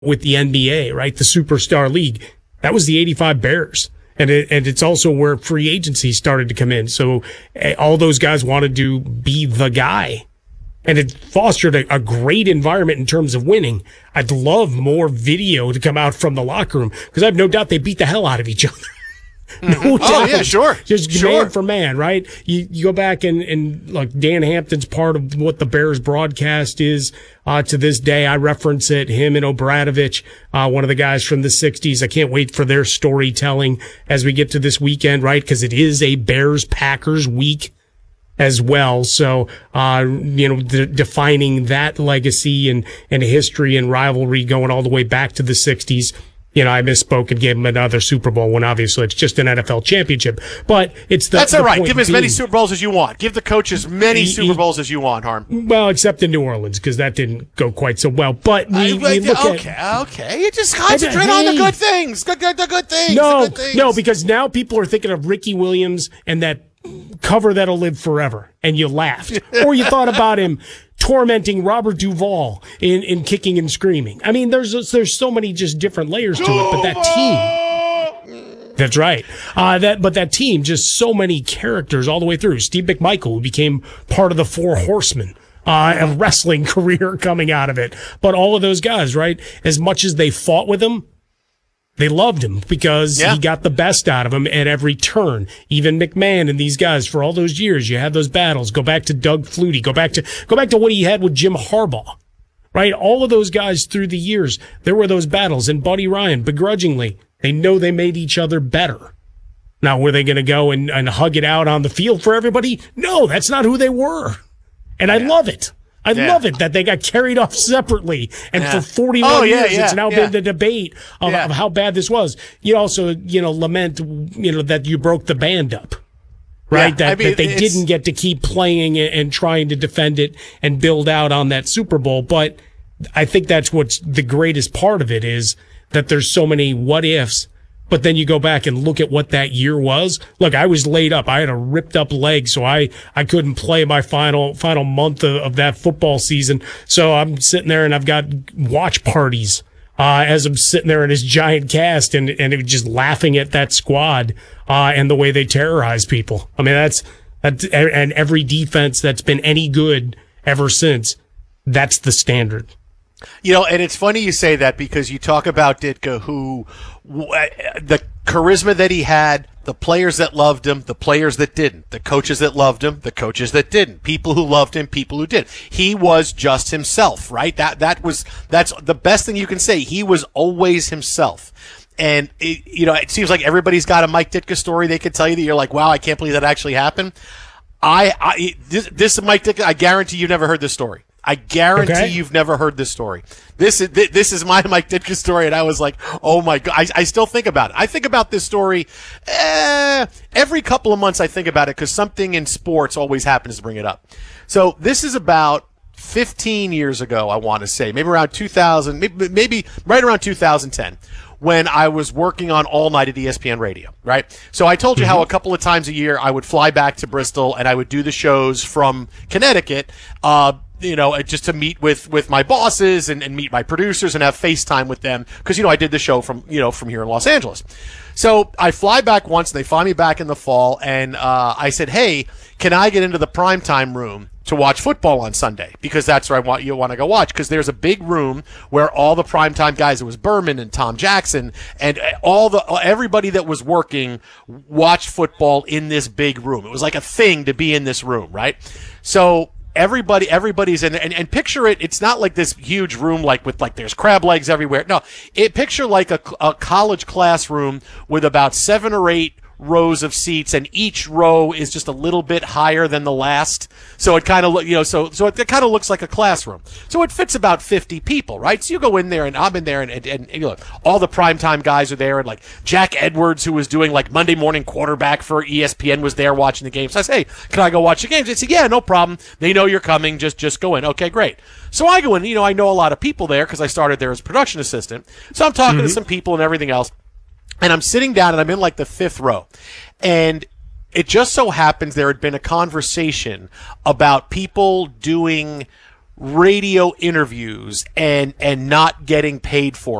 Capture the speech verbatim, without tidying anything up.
with the N B A, right? The Superstar League. That was the eighty-five Bears. And it, and it's also where free agency started to come in. So uh, all those guys wanted to be the guy. And it fostered a, a great environment in terms of winning. I'd love more video to come out from the locker room because I have no doubt they beat the hell out of each other. No doubt. Oh, yeah, sure. Just sure. man for man, right? You, you go back and, and like Dan Hampton's part of what the Bears broadcast is uh, to this day. I reference it, him and Obradovich, uh, one of the guys from the sixties. I can't wait for their storytelling as we get to this weekend, right? Because it is a Bears-Packers week as well. So, uh, you know, de- defining that legacy and, and history and rivalry going all the way back to the sixties. You know, I misspoke and gave him another Super Bowl when obviously it's just an N F L championship. But it's the That's all the right. point Give him as being, many Super Bowls as you want. Give the coach as many He- Super he- Bowls as you want, Harm. Well, except in New Orleans because that didn't go quite so well. But we, I- we look okay, at okay. You just concentrate on the Hey. good things. Good, good, the good things. no, the good things. no, because now people are thinking of Ricky Williams and that cover that'll live forever, and you laughed, or you thought about him tormenting Robert Duvall in, in Kicking and Screaming. I mean, there's there's so many just different layers to it, but that team. That's right. Uh, that, but that team, just so many characters all the way through. Steve McMichael, who became part of the Four Horsemen, uh, a wrestling career coming out of it. But all of those guys, right? As much as they fought with him, they loved him because Yeah. he got the best out of him at every turn. Even McMahon and these guys for all those years, you had those battles. Go back to Doug Flutie. Go back to, go back to what he had with Jim Harbaugh. Right? All of those guys through the years, there were those battles. And Buddy Ryan, begrudgingly, they know they made each other better. Now, were they going to go and, and hug it out on the field for everybody? No, that's not who they were. And I Yeah. love it. I Yeah. love it that they got carried off separately. And Yeah. for forty-one Oh, yeah, years, yeah, it's now yeah. been the debate of, Yeah. of how bad this was. You also, you know, lament, you know, that you broke the band up. Right? Yeah, that, I mean, that they it's- didn't get to keep playing and, and trying to defend it and build out on that Super Bowl. But I think that's what's the greatest part of it is that there's so many what ifs. But then you go back and look at what that year was. Look, I was laid up. I had a ripped up leg, so I, I couldn't play my final final month of, of that football season. So I'm sitting there and I've got watch parties uh, as I'm sitting there in this giant cast and and it was just laughing at that squad uh, and the way they terrorize people. I mean, that's that and every defense that's been any good ever since. That's the standard. You know, and it's funny you say that because you talk about Ditka, who w- the charisma that he had, the players that loved him, the players that didn't, the coaches that loved him, the coaches that didn't, people who loved him, people who didn't. He was just himself, right? That that was that's the best thing you can say. He was always himself. And it, you know, it seems like everybody's got a Mike Ditka story they could tell you that you're like, wow, I can't believe that actually happened. I, I this, this is Mike Ditka. I guarantee you've never heard this story. I guarantee Okay. you've never heard this story. This is this is my Mike Ditka story, and I was like, oh my god! I, I still think about it. I think about this story eh, every couple of months. I think about it because something in sports always happens to bring it up. So this is about fifteen years ago, I want to say, maybe around two thousand, maybe, maybe right around two thousand ten. When I was working on All Night at E S P N Radio, right? So I told you how a couple of times a year I would fly back to Bristol and I would do the shows from Connecticut, uh, you know, just to meet with, with my bosses and, and meet my producers and have FaceTime with them because, you know, I did the show from, you know, from here in Los Angeles. So I fly back once and they fly me back in the fall and uh, I said, hey, can I get into the primetime room to watch football on Sunday? Because that's where I want you want to go watch because there's a big room where all the primetime guys, it was Berman and Tom Jackson and all the everybody that was working watched football in this big room. It was like a thing to be in this room, right? So Everybody, everybody's in there, and, and picture it. It's not like this huge room, like with like there's crab legs everywhere. No, it picture like a, a college classroom with about seven or eight rows of seats, and each row is just a little bit higher than the last. So it kind of look, you know, so so it, it kind of looks like a classroom. So it fits about fifty people, right? So you go in there, and I'm in there, and and, and you know, all the primetime guys are there, and like Jack Edwards, who was doing like Monday morning quarterback for E S P N, was there watching the games. So I say, hey, can I go watch the games? They said, yeah, no problem. They know you're coming. Just just go in. Okay, great. So I go in. You know, I know a lot of people there because I started there as production assistant. So I'm talking mm-hmm. to some people and everything else. And I'm sitting down, and I'm in like the fifth row. And it just so happens there had been a conversation about people doing radio interviews and and not getting paid for